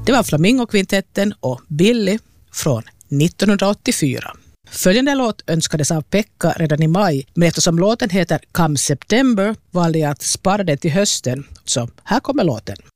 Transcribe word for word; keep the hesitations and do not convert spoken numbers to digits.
Det var Flamingokvintetten och Billy från nittonhundraåttiofyra. Följande låt önskades av Pekka redan i maj, men eftersom låten heter Come September valde jag att spara den till hösten, så här kommer låten.